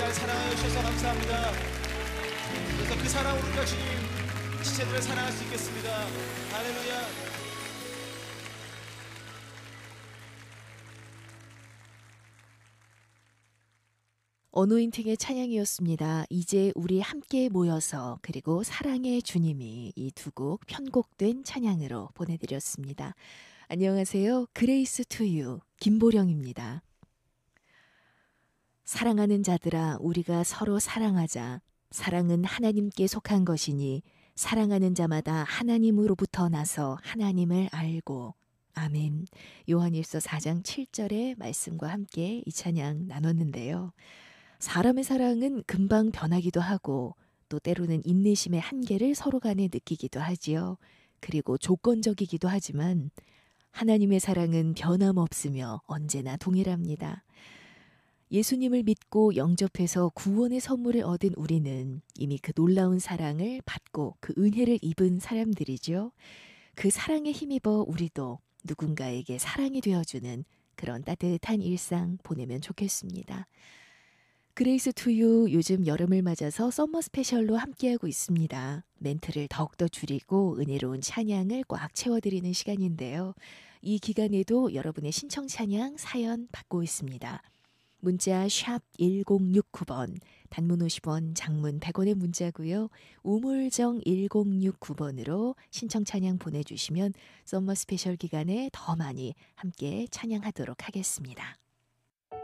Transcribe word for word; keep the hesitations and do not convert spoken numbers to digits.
나를 사랑하여 주셔서 감사합니다. 그래서 그 사랑으로 우리가 주님 지체들을 사랑할 수 있겠습니다. 할렐루야. 어노인팅의 찬양이었습니다. 이제 우리 함께 모여서 그리고 사랑의 주님이 이 두 곡 편곡된 찬양으로 보내드렸습니다. 안녕하세요. 그레이스 투유 김보령입니다. 사랑하는 자들아 우리가 서로 사랑하자. 사랑은 하나님께 속한 것이니 사랑하는 자마다 하나님으로부터 나서 하나님을 알고. 아멘. 요한일서 사 장 칠 절의 말씀과 함께 이 찬양 나눴는데요. 사람의 사랑은 금방 변하기도 하고 또 때로는 인내심의 한계를 서로 간에 느끼기도 하지요. 그리고 조건적이기도 하지만 하나님의 사랑은 변함없으며 언제나 동일합니다. 예수님을 믿고 영접해서 구원의 선물을 얻은 우리는 이미 그 놀라운 사랑을 받고 그 은혜를 입은 사람들이죠. 그 사랑에 힘입어 우리도 누군가에게 사랑이 되어주는 그런 따뜻한 일상 보내면 좋겠습니다. 그레이스 투유 요즘 여름을 맞아서 썸머 스페셜로 함께하고 있습니다. 멘트를 더욱더 줄이고 은혜로운 찬양을 꽉 채워드리는 시간인데요. 이 기간에도 여러분의 신청 찬양 사연 받고 있습니다. 문자 샵 일공육구 번, 단문 오십 원, 장문 백 원의 문자고요. 우물정 일공육구 번으로 신청 찬양 보내주시면 썸머 스페셜 기간에 더 많이 함께 찬양하도록 하겠습니다.